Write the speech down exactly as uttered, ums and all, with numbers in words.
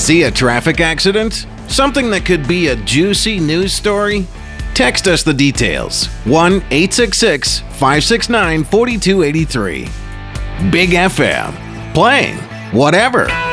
See a traffic accident? Something that could be a juicy news story? Text us the details. one eight six six, five six nine, four two eight three. Big F M. Playing whatever.